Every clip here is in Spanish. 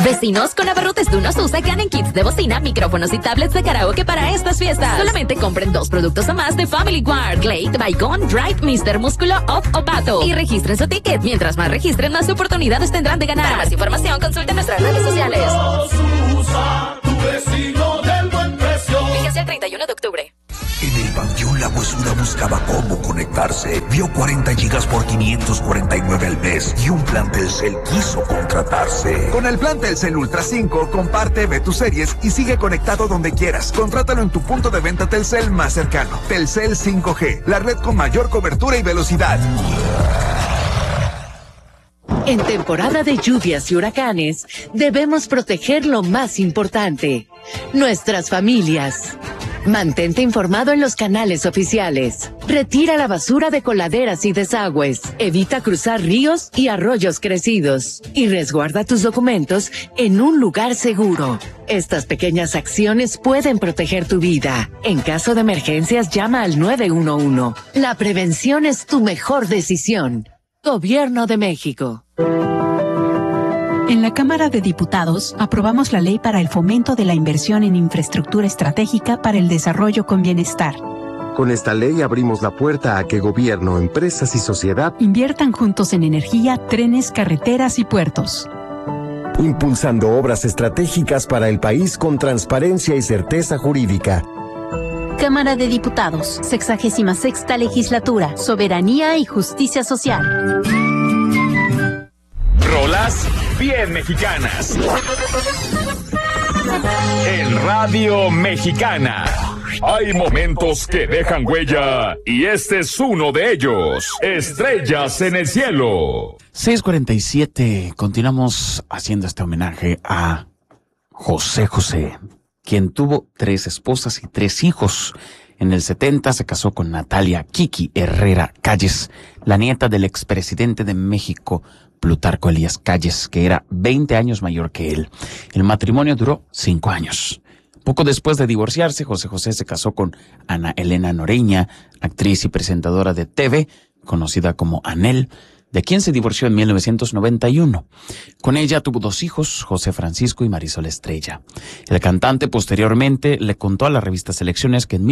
Vecinos, con abarrotes de Unos USA ganen kits de bocina, micrófonos y tablets de karaoke para estas fiestas. Solamente compren 2 productos o más de Family Guard, Glade, Baygon, Drive, Mr. Músculo, Off o Pato. Y registren su ticket. Mientras más registren, más oportunidades tendrán de ganar. Para más información, consulten nuestras redes sociales. Tu vecino del buen precio. Fíjense el 31 de octubre. En el Panteón La Huesuda buscaba cómo conectarse. Vio 40 gigas por 549 al mes y un plan Telcel quiso contratarse. Con el plan Telcel Ultra 5, comparte, ve tus series y sigue conectado donde quieras. Contrátalo en tu punto de venta Telcel más cercano. Telcel 5G, la red con mayor cobertura y velocidad. En temporada de lluvias y huracanes, debemos proteger lo más importante, nuestras familias. Mantente informado en los canales oficiales. Retira la basura de coladeras y desagües. Evita cruzar ríos y arroyos crecidos. Y resguarda tus documentos en un lugar seguro. Estas pequeñas acciones pueden proteger tu vida. En caso de emergencias, llama al 911. La prevención es tu mejor decisión. Gobierno de México. En la Cámara de Diputados aprobamos la ley para el fomento de la inversión en infraestructura estratégica para el desarrollo con bienestar. Con esta ley abrimos la puerta a que gobierno, empresas y sociedad inviertan juntos en energía, trenes, carreteras y puertos. Impulsando obras estratégicas para el país con transparencia y certeza jurídica. Cámara de Diputados, 66ª Legislatura, Soberanía y Justicia Social. Rolas bien mexicanas. En Radio Mexicana. Hay momentos que dejan huella y este es uno de ellos. Estrellas en el cielo. 6:47. Continuamos haciendo este homenaje a José José, quien tuvo 3 esposas y 3 hijos. En el 70 se casó con Natalia Kiki Herrera Calles, la nieta del expresidente de México, Plutarco Elías Calles, que era 20 años mayor que él. El matrimonio duró 5 años. Poco después de divorciarse, José José se casó con Ana Elena Noreña, actriz y presentadora de TV, conocida como Anel, de quien se divorció en 1991. Con ella tuvo 2 hijos, José Francisco y Marisol Estrella. El cantante posteriormente le contó a la revista Selecciones que en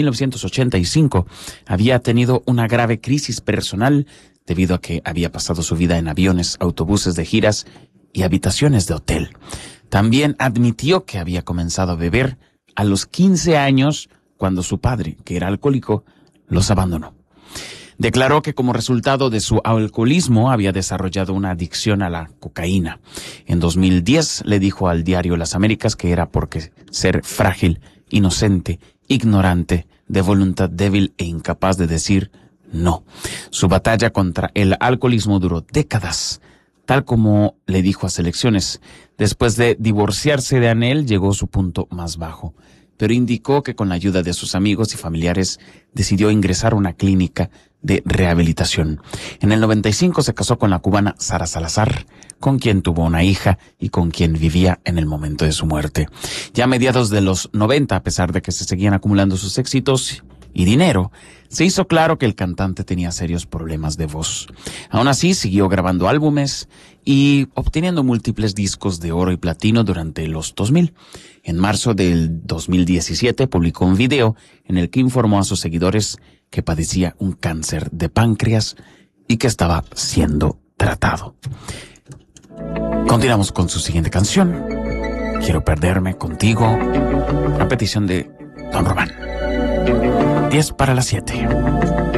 1985 había tenido una grave crisis personal debido a que había pasado su vida en aviones, autobuses de giras y habitaciones de hotel. También admitió que había comenzado a beber a los 15 años cuando su padre, que era alcohólico, los abandonó. Declaró que como resultado de su alcoholismo había desarrollado una adicción a la cocaína. En 2010 le dijo al diario Las Américas que era porque ser frágil, inocente, ignorante, de voluntad débil e incapaz de decir no. Su batalla contra el alcoholismo duró décadas. Tal como le dijo a Selecciones, después de divorciarse de Anel llegó a su punto más bajo, pero indicó que con la ayuda de sus amigos y familiares decidió ingresar a una clínica de rehabilitación. En el 95 se casó con la cubana Sara Salazar, con quien tuvo una hija y con quien vivía en el momento de su muerte. Ya a mediados de los 90, a pesar de que se seguían acumulando sus éxitos y dinero, se hizo claro que el cantante tenía serios problemas de voz. Aún así, siguió grabando álbumes y obteniendo múltiples discos de oro y platino durante los 2000. En marzo del 2017 publicó un video en el que informó a sus seguidores que padecía un cáncer de páncreas y que estaba siendo tratado. Continuamos con su siguiente canción, Quiero perderme contigo, a petición de Don Román. 10 para las 7.